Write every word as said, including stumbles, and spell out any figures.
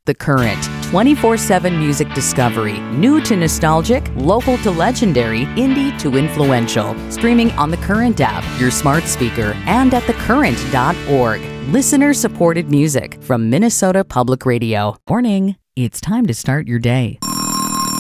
The Current, twenty-four seven music discovery, new to nostalgic, local to legendary, indie to influential. Streaming on the Current app, your smart speaker, and at the current dot org. Listener-supported music from Minnesota Public Radio. Warning, it's time to start your day.